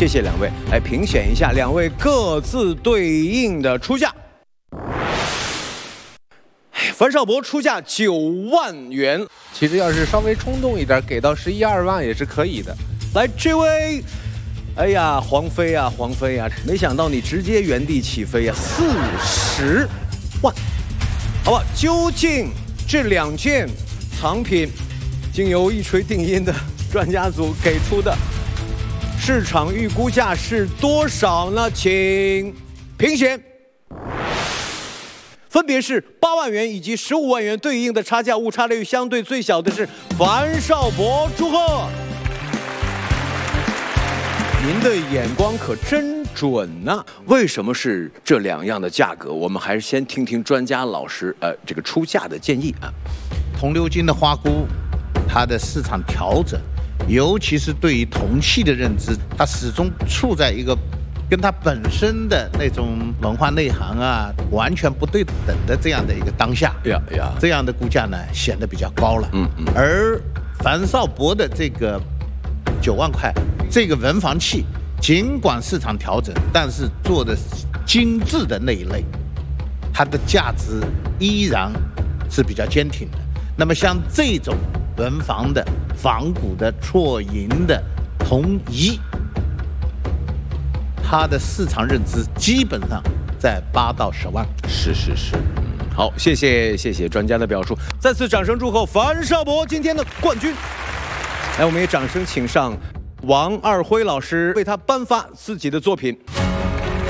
谢谢两位，来评选一下两位各自对应的出价。樊少博出价9万元， 其实要是稍微冲动一点，给到11、12万也是可以的。 来，这位，哎呀，黄飞啊，黄飞啊，没想到你直接原地起飞啊，40万，好吧？究竟这2件藏品，经由一锤定音的专家组给出的市场预估价是多少呢？请评选。分别是8万元以及15万元，对应的差价误差率相对最小的是樊少博，祝贺！您的眼光可真准呐！为什么是这2样的价格？我们还是先听听专家老师这个出价的建议啊。 铜鎏金的花菇，它的市场调整，尤其是对于铜器的认知，它始终处在一个跟它本身的那种文化内涵啊完全不对等的这样的一个当下，这样的估价呢显得比较高了。而樊少博的这个9万块这个文房器，尽管市场调整，但是做的精致的那一类，它的价值依然是比较坚挺的。那么像这种文房的、仿古的、错银的、铜仪，它的市场认知基本上在8到10万。 是。好，谢谢专家的表述，再次掌声祝贺樊少博今天的冠军。来，我们也掌声请上王二辉老师为他颁发自己的作品。